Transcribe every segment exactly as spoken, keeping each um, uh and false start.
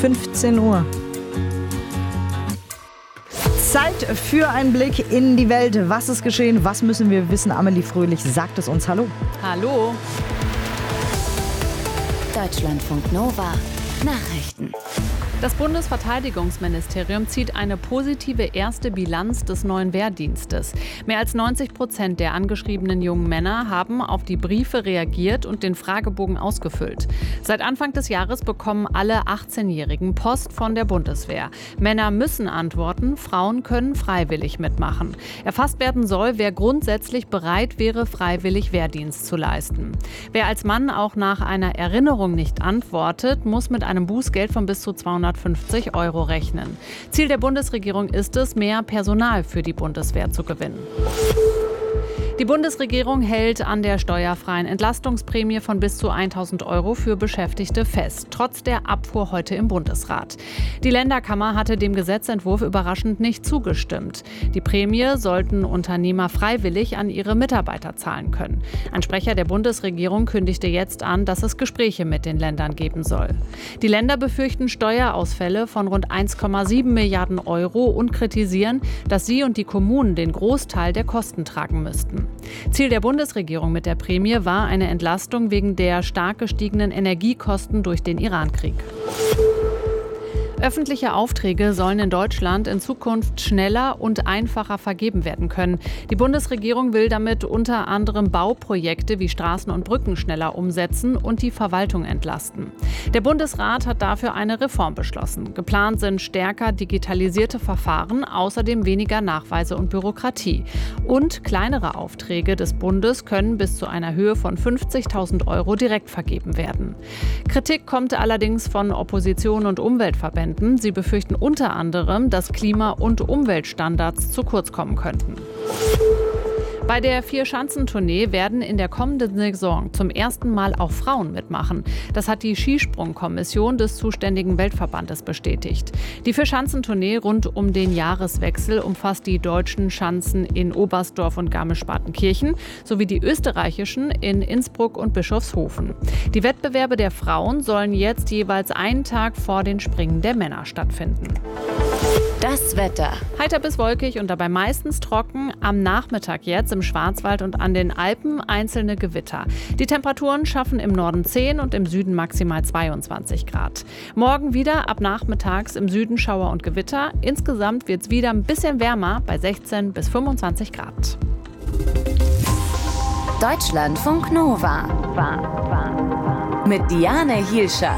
fünfzehn Uhr. Zeit für einen Blick in die Welt. Was ist geschehen? Was müssen wir wissen? Amelie Fröhlich sagt es uns. Hallo. Hallo. Deutschlandfunk Nova. Nachrichten. Das Bundesverteidigungsministerium zieht eine positive erste Bilanz des neuen Wehrdienstes. Mehr als neunzig Prozent der angeschriebenen jungen Männer haben auf die Briefe reagiert und den Fragebogen ausgefüllt. Seit Anfang des Jahres bekommen alle achtzehnjährigen Post von der Bundeswehr. Männer müssen antworten, Frauen können freiwillig mitmachen. Erfasst werden soll, wer grundsätzlich bereit wäre, freiwillig Wehrdienst zu leisten. Wer als Mann auch nach einer Erinnerung nicht antwortet, muss mit einem Bußgeld von bis zu zweihundertfünfzig Euro rechnen. Ziel der Bundesregierung ist es, mehr Personal für die Bundeswehr zu gewinnen. Die Bundesregierung hält an der steuerfreien Entlastungsprämie von bis zu tausend Euro für Beschäftigte fest, trotz der Abfuhr heute im Bundesrat. Die Länderkammer hatte dem Gesetzentwurf überraschend nicht zugestimmt. Die Prämie sollten Unternehmer freiwillig an ihre Mitarbeiter zahlen können. Ein Sprecher der Bundesregierung kündigte jetzt an, dass es Gespräche mit den Ländern geben soll. Die Länder befürchten Steuerausfälle von rund eins Komma sieben Milliarden Euro und kritisieren, dass sie und die Kommunen den Großteil der Kosten tragen müssten. Ziel der Bundesregierung mit der Prämie war eine Entlastung wegen der stark gestiegenen Energiekosten durch den Irankrieg. Öffentliche Aufträge sollen in Deutschland in Zukunft schneller und einfacher vergeben werden können. Die Bundesregierung will damit unter anderem Bauprojekte wie Straßen und Brücken schneller umsetzen und die Verwaltung entlasten. Der Bundesrat hat dafür eine Reform beschlossen. Geplant sind stärker digitalisierte Verfahren, außerdem weniger Nachweise und Bürokratie. Und kleinere Aufträge des Bundes können bis zu einer Höhe von fünfzigtausend Euro direkt vergeben werden. Kritik kommt allerdings von Opposition und Umweltverbänden. Sie befürchten unter anderem, dass Klima- und Umweltstandards zu kurz kommen könnten. Bei der Vier-Schanzentournee werden in der kommenden Saison zum ersten Mal auch Frauen mitmachen. Das hat die Skisprungkommission des zuständigen Weltverbandes bestätigt. Die Vier-Schanzentournee rund um den Jahreswechsel umfasst die deutschen Schanzen in Oberstdorf und Garmisch-Partenkirchen sowie die österreichischen in Innsbruck und Bischofshofen. Die Wettbewerbe der Frauen sollen jetzt jeweils einen Tag vor den Springen der Männer stattfinden. Das Wetter. Heiter bis wolkig und dabei meistens trocken. Am Nachmittag jetzt im Schwarzwald und an den Alpen einzelne Gewitter. Die Temperaturen schaffen im Norden zehn und im Süden maximal zweiundzwanzig Grad. Morgen wieder ab nachmittags im Süden Schauer und Gewitter. Insgesamt wird es wieder ein bisschen wärmer bei sechzehn bis fünfundzwanzig Grad. Deutschlandfunk Nova. Mit Diane Hielscher.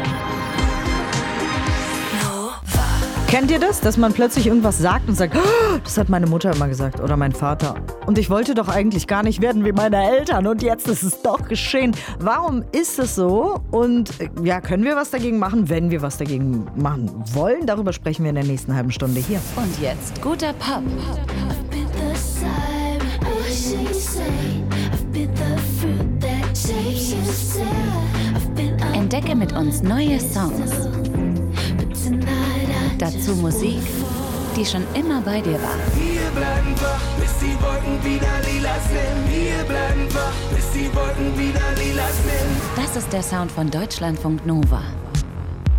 Kennt ihr das, dass man plötzlich irgendwas sagt und sagt, oh, das hat meine Mutter immer gesagt oder mein Vater. Und ich wollte doch eigentlich gar nicht werden wie meine Eltern und jetzt ist es doch geschehen. Warum ist es so? Und ja, können wir was dagegen machen, wenn wir was dagegen machen wollen? Darüber sprechen wir in der nächsten halben Stunde hier. Und jetzt guter Pop. Entdecke mit uns neue Songs. Dazu Musik, die schon immer bei dir war. Wir bleiben wach, bis die Wolken wieder lila sind. Wir bleiben wach, bis die Wolken wieder lila sind. Das ist der Sound von Deutschlandfunk Nova.